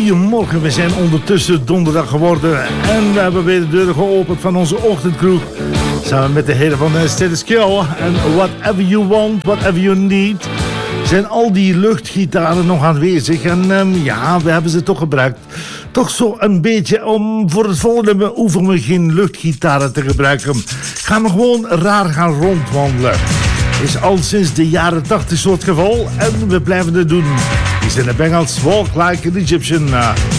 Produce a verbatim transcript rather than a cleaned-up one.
goedemorgen. We zijn ondertussen donderdag geworden en we hebben weer de deuren geopend van onze ochtendcrew. Samen met de heren van de Status Quo. En whatever you want, whatever you need, zijn al die luchtgitaren nog aanwezig. En um, ja, we hebben ze toch gebruikt. Toch zo een beetje om voor het volgende hoeven we geen luchtgitaren te gebruiken. Gaan we gewoon raar gaan rondwandelen. Is al sinds de jaren tachtig zo het geval en we blijven het doen. Die zijn de Bengals Walk Like an Egyptian.